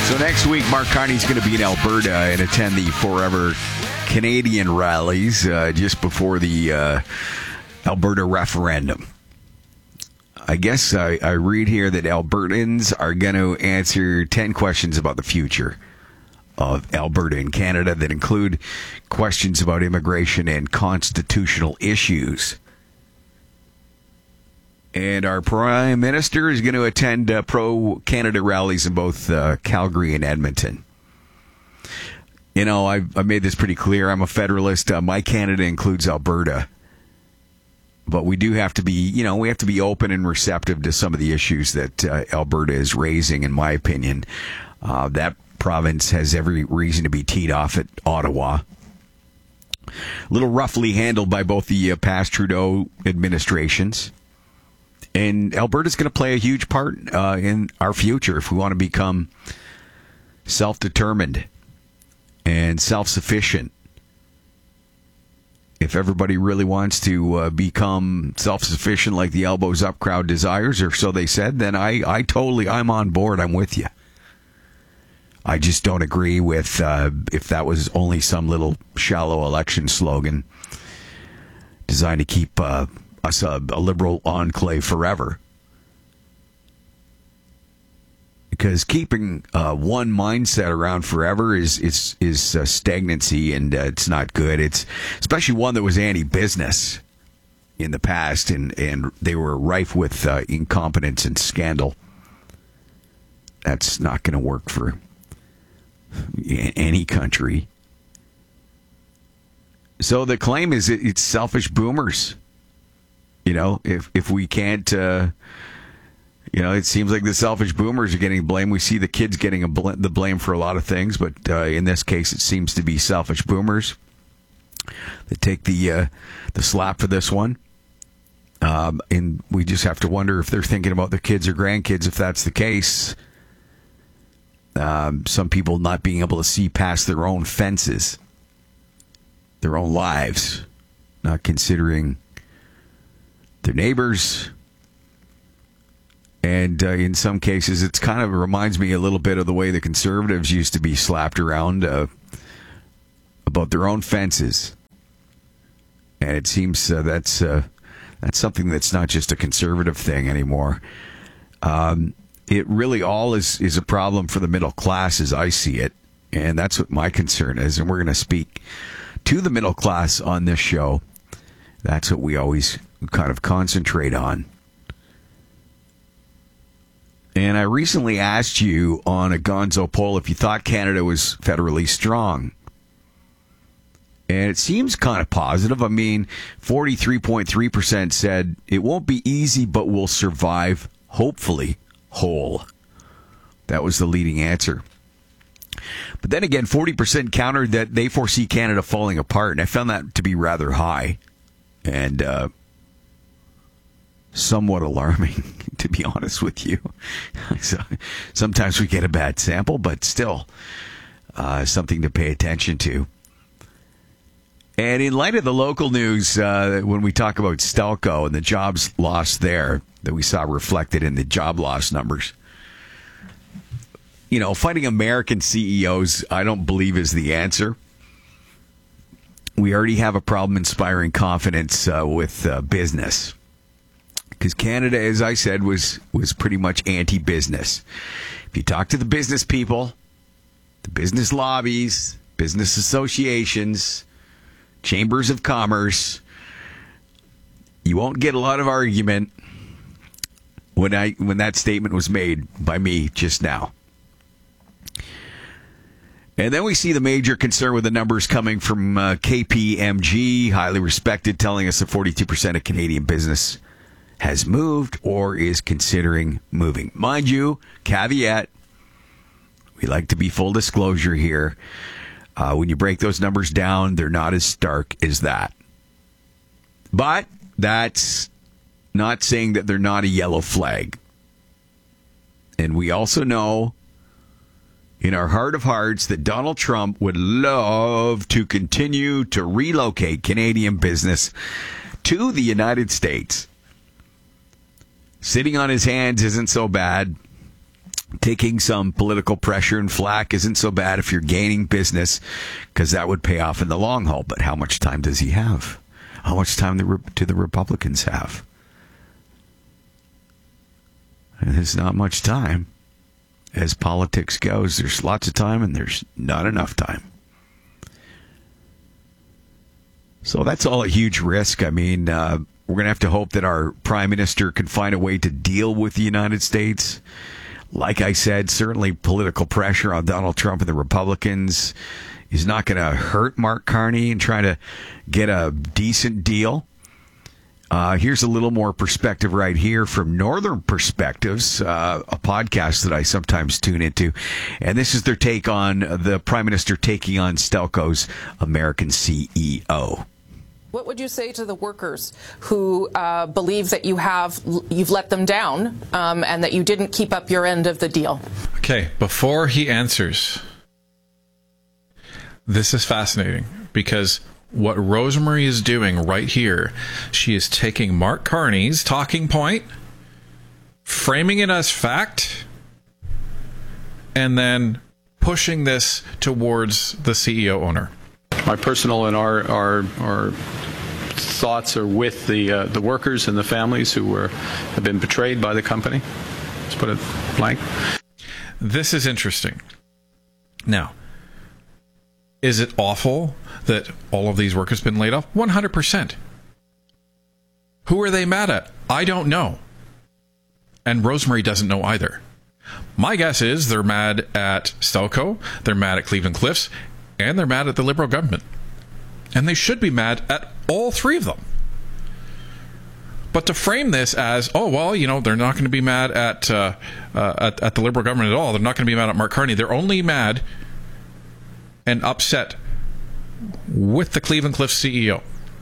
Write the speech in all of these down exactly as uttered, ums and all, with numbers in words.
So next week, Mark Carney's going to be in Alberta and attend the Forever Canadian rallies uh, just before the uh, Alberta referendum. I guess I, I read here that Albertans are going to answer ten questions about the future of Alberta and Canada that include questions about immigration and constitutional issues. And our Prime Minister is going to attend uh, pro-Canada rallies in both uh, Calgary and Edmonton. You know, I've, I've made this pretty clear. I'm a federalist. Uh, my Canada includes Alberta. But we do have to be, you know, we have to be open and receptive to some of the issues that uh, Alberta is raising, in my opinion. Uh, that province has every reason to be teed off at Ottawa. A little roughly handled by both the uh, past Trudeau administrations. And Alberta's going to play a huge part uh, in our future if we want to become self-determined and self-sufficient. If everybody really wants to uh, become self-sufficient like the Elbows Up crowd desires, or so they said, then I, I totally, I'm on board. I'm with you. I just don't agree with uh, if that was only some little shallow election slogan designed to keep uh, us a, a liberal enclave forever. Because keeping uh, one mindset around forever is is is uh, stagnancy, and uh, it's not good. It's especially one that was anti-business in the past, and, and they were rife with uh, incompetence and scandal. That's not going to work for any country. So the claim is it, it's selfish boomers. You know, if if we can't. Uh, You know, it seems like the selfish boomers are getting blamed. We see the kids getting a bl- the blame for a lot of things, but uh, in this case, it seems to be selfish boomers that take the uh, the slap for this one. Um, and we just have to wonder if they're thinking about their kids or grandkids, if that's the case. Um, some people not being able to see past their own fences, their own lives, not considering their neighbors. And uh, in some cases, it's kind of reminds me a little bit of the way the conservatives used to be slapped around uh, about their own fences. And it seems uh, that's uh, that's something that's not just a conservative thing anymore. Um, it really all is, is a problem for the middle class as I see it. And that's what my concern is. And we're going to speak to the middle class on this show. That's what we always kind of concentrate on. And I recently asked you on a Gonzo poll if you thought Canada was federally strong. And it seems kind of positive. I mean, forty-three point three percent said it won't be easy, but we'll survive, hopefully, whole. That was the leading answer. But then again, forty percent countered that they foresee Canada falling apart. And I found that to be rather high and uh, somewhat alarming, to be honest with you. So, sometimes we get a bad sample, but still uh, something to pay attention to. And in light of the local news, uh, when we talk about Stelco and the jobs lost there that we saw reflected in the job loss numbers, you know, fighting American C E Os, I don't believe is the answer. We already have a problem inspiring confidence uh, with uh, business. Because Canada, as I said, was, was pretty much anti-business. If you talk to the business people, the business lobbies, business associations, chambers of commerce, you won't get a lot of argument when I when that statement was made by me just now. And then we see the major concern with the numbers coming from uh, K P M G, highly respected, telling us that forty-two percent of Canadian business has moved or is considering moving. Mind you, caveat, we like to be full disclosure here. Uh, when you break those numbers down, they're not as stark as that. But that's not saying that they're not a yellow flag. And we also know in our heart of hearts that Donald Trump would love to continue to relocate Canadian business to the United States. Sitting on his hands isn't so bad. taking some political pressure and flack isn't so bad if you're gaining business, because that would pay off in the long haul. But how much time does he have? How much time do the Republicans have? And there's not much time. As politics goes, there's lots of time and there's not enough time. So that's all a huge risk. I mean, uh, we're going to have to hope that our prime minister can find a way to deal with the United States. Like I said, certainly political pressure on Donald Trump and the Republicans is not going to hurt Mark Carney and try to get a decent deal. Uh, here's a little more perspective right here from Northern Perspectives, uh, a podcast that I sometimes tune into. And this is their take on the Prime Minister taking on Stelco's American C E O. What would you say to the workers who uh, believe that you have you've let them down um, and that you didn't keep up your end of the deal? Okay, before he answers, this is fascinating because what Rosemary is doing right here, she is taking Mark Carney's talking point, framing it as fact, and then pushing this towards the C E O owner. My personal and our our, our thoughts are with the uh, the workers and the families who were have been betrayed by the company. Let's put it blank. This is interesting. Now, is it awful that all of these workers have been laid off? one hundred percent. Who are they mad at? I don't know. And Rosemary doesn't know either. My guess is they're mad at Stelco, they're mad at Cleveland Cliffs, and they're mad at the Liberal government. And they should be mad at all three of them. But to frame this as, oh, well, you know, they're not going to be mad at, uh, uh, at, at the Liberal government at all. They're not going to be mad at Mark Carney. They're only mad and upset with the Cleveland Cliffs C E O.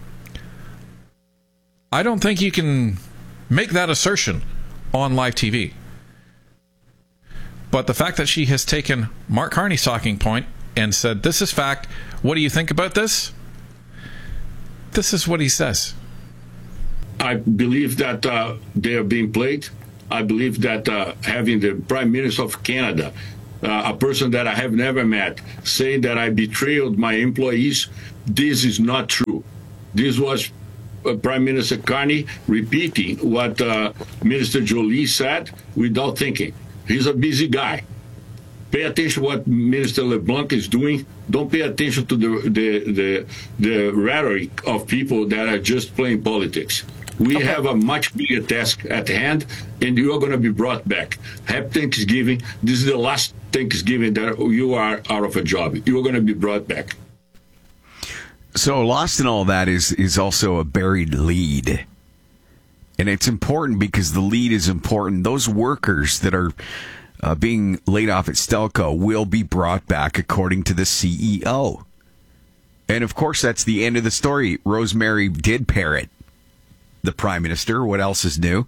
I don't think you can make that assertion on live T V. But the fact that she has taken Mark Carney's talking point and said, this is fact, what do you think about this? This is what he says. I believe that uh, they are being played. I believe that uh, having the Prime Minister of Canada, uh, a person that I have never met, saying that I betrayed my employees, this is not true. This was uh, Prime Minister Carney repeating what uh, Minister Jolie said without thinking. He's a busy guy. Pay attention to what Minister LeBlanc is doing. Don't pay attention to the the the, the rhetoric of people that are just playing politics. We okay. have a much bigger task at hand, and you are going to be brought back. Happy Thanksgiving. This is the last Thanksgiving that you are out of a job. You are going to be brought back. So lost in all that is is also a buried lead. And it's important because the lead is important. Those workers that are uh, being laid off at Stelco will be brought back according to the C E O. And of course, that's the end of the story. Rosemary did parrot the Prime Minister. What else is new?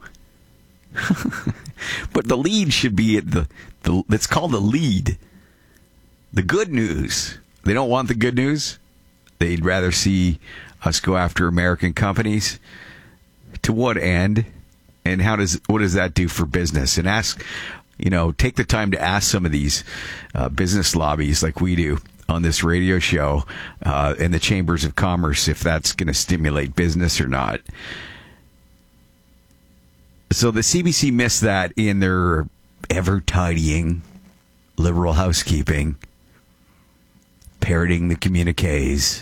But the lead should be at the, the, it's called the lead. The good news. They don't want the good news. They'd rather see us go after American companies. To what end? And how does what does that do for business? And ask, you know, take the time to ask some of these uh, business lobbies like we do on this radio show uh, in the chambers of commerce if that's going to stimulate business or not. So the C B C missed that in their ever-tidying liberal housekeeping, parroting the communiques.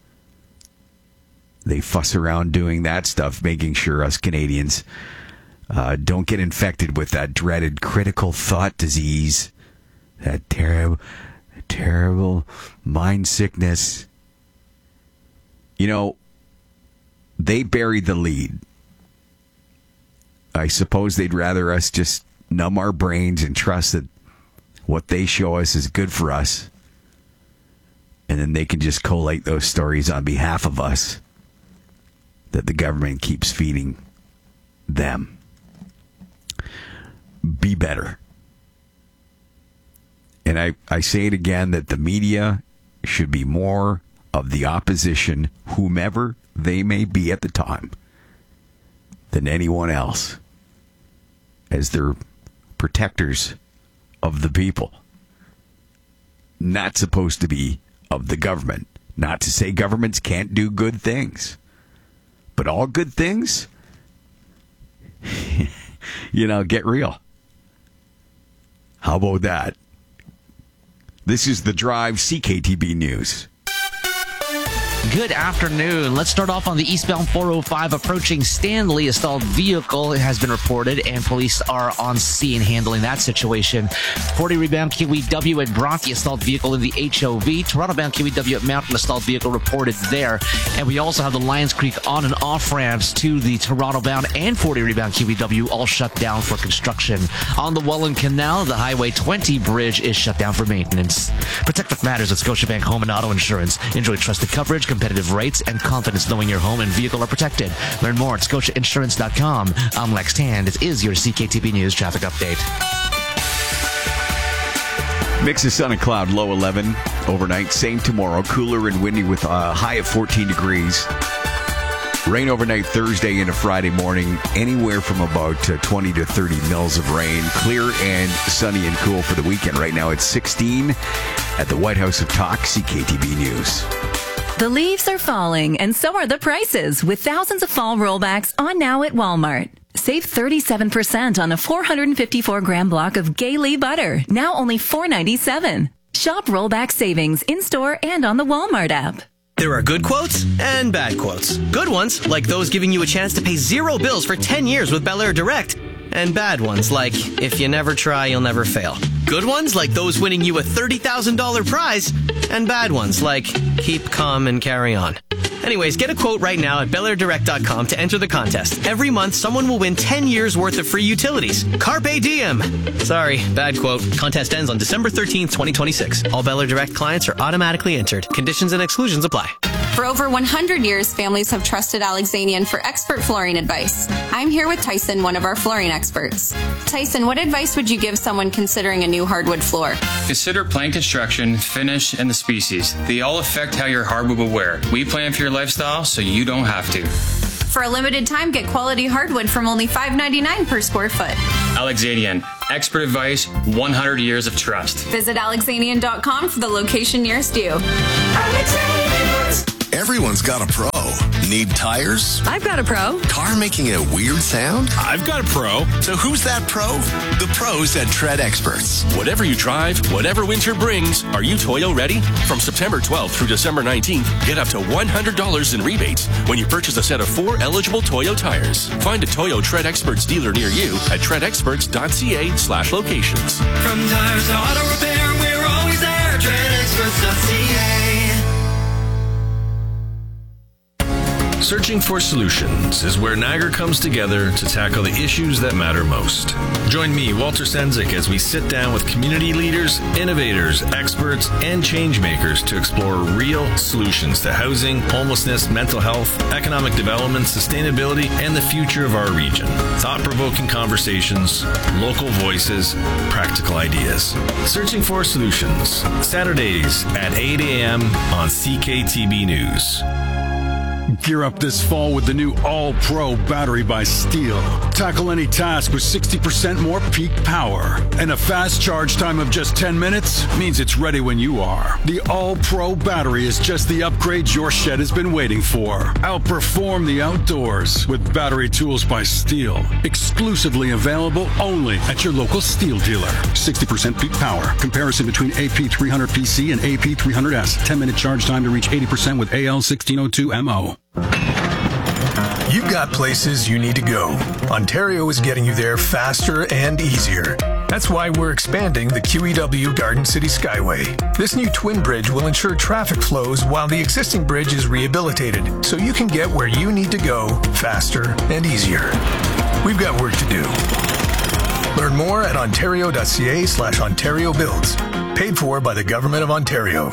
They fuss around doing that stuff, making sure us Canadians uh, don't get infected with that dreaded critical thought disease, that terrible, terrible mind sickness. You know, they buried the lead. I suppose they'd rather us just numb our brains and trust that what they show us is good for us. And then they can just collate those stories on behalf of us that the government keeps feeding them. Be better. And I, I say it again that the media should be more of the opposition, whomever they may be at the time, than anyone else, as their protectors of the people. Not supposed to be of the government. Not to say governments can't do good things. But all good things, you know, get real. How about that? This is The Drive, C K T B News. Good afternoon. Let's start off on the eastbound four oh five approaching Stanley. A stalled vehicle has been reported, and police are on scene handling that situation. forty rebound Q E W at Bronte, a stalled vehicle in the H O V. Toronto bound Q E W at Mountain, a stalled vehicle reported there. And we also have the Lions Creek on and off ramps to the Toronto bound and forty rebound Q E W all shut down for construction. On the Welland Canal, the Highway twenty bridge is shut down for maintenance. Protect what matters at Scotiabank Home and Auto Insurance. Enjoy trusted coverage, competitive rates, and confidence knowing your home and vehicle are protected. Learn more at scotia insurance dot com. I'm Lex Tan. This is your C K T B News traffic update. Mix of sun and cloud, low eleven overnight. Same tomorrow. Cooler and windy with a high of fourteen degrees. Rain overnight Thursday into Friday morning. Anywhere from about uh, twenty to thirty mils of rain. Clear and sunny and cool for the weekend. Right now it's sixteen at the White House of Talk. C K T B News. The leaves are falling, and so are the prices, with thousands of fall rollbacks on now at Walmart. Save thirty-seven percent on a four hundred fifty-four gram block of Gailey butter, now only four ninety-seven. Shop rollback savings in-store and on the Walmart app. There are good quotes and bad quotes. Good ones, like those giving you a chance to pay zero bills for ten years with Bel Air Direct. And bad ones, like, if you never try, you'll never fail. Good ones, like those winning you a thirty thousand dollars prize. And bad ones, like, keep calm and carry on. Anyways, get a quote right now at bel air direct dot com to enter the contest. Every month, someone will win ten years worth of free utilities. Carpe diem. Sorry, bad quote. Contest ends on December thirteenth, twenty twenty-six. All Bel Air Direct clients are automatically entered. Conditions and exclusions apply. For over one hundred years, families have trusted Alexanian for expert flooring advice. I'm here with Tyson, one of our flooring experts. Tyson, what advice would you give someone considering a new hardwood floor? Consider plan construction, finish, and the species. They all affect how your hardwood will wear. We plan for your lifestyle so you don't have to. For a limited time, get quality hardwood from only five ninety-nine per square foot. Alexanian, expert advice, one hundred years of trust. Visit alexanian dot com for the location nearest you. Everyone's got a pro. Need tires? I've got a pro. Car making a weird sound? I've got a pro. So who's that pro? The pros at Tread Experts. Whatever you drive, whatever winter brings, are you Toyo ready? From September twelfth through December nineteenth, get up to one hundred dollars in rebates when you purchase a set of four eligible Toyo tires. Find a Toyo Tread Experts dealer near you at tread experts dot c a slash locations. From tires to auto repair, we're always there. tread experts dot c a. Searching for Solutions is where Niagara comes together to tackle the issues that matter most. Join me, Walter Senzik, as we sit down with community leaders, innovators, experts, and change makers to explore real solutions to housing, homelessness, mental health, economic development, sustainability, and the future of our region. Thought-provoking conversations, local voices, practical ideas. Searching for Solutions, Saturdays at eight a.m. on C K T B News. Gear up this fall with the new All-Pro battery by Steel. Tackle any task with sixty percent more peak power. And a fast charge time of just ten minutes means it's ready when you are. The All-Pro battery is just the upgrade your shed has been waiting for. Outperform the outdoors with Battery Tools by Steel. Exclusively available only at your local Steel dealer. sixty percent peak power. Comparison between A P three hundred P C and A P three hundred S. ten minute charge time to reach eighty percent with A L sixteen oh two M O. You've got places you need to go. Ontario is getting you there faster and easier. That's why we're expanding the Q E W Garden City Skyway. This new twin bridge will ensure traffic flows while the existing bridge is rehabilitated, so you can get where you need to go faster and easier. We've got work to do. Learn more at ontario dot c a slash ontario builds. Paid for by the Government of Ontario.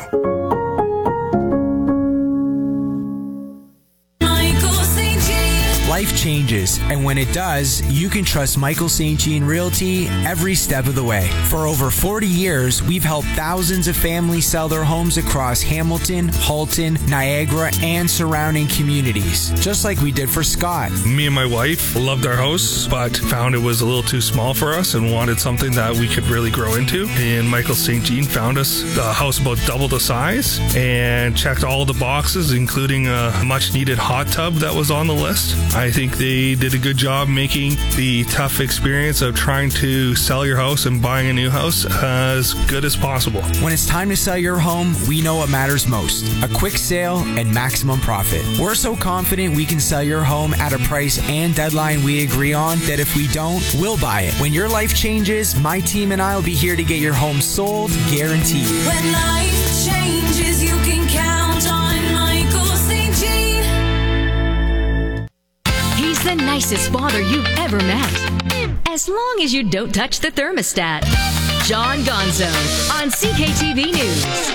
life changes, and when it does, you can trust Michael Saint Jean Realty every step of the way. For over forty years, we've helped thousands of families sell their homes across Hamilton, Halton, Niagara, and surrounding communities, just like we did for Scott. Me and my wife loved our house, but found it was a little too small for us and wanted something that we could really grow into. And Michael Saint Jean found us a house about double the size and checked all the boxes, including a much needed hot tub that was on the list. I think they did a good job making the tough experience of trying to sell your house and buying a new house as good as possible. When it's time to sell your home, we know what matters most: a quick sale and maximum profit. We're so confident we can sell your home at a price and deadline we agree on that if we don't, we'll buy it. When your life changes, my team and I will be here to get your home sold, guaranteed. When life changes, you can count on Michael Saint Jean. He's the nicest father you've ever met, as long as you don't touch the thermostat. John Gonzo on C K T V News.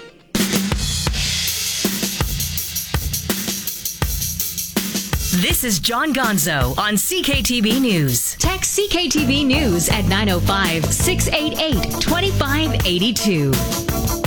This is John Gonzo on C K T V News. Text C K T V News at nine oh five, six eight eight, two five eight two.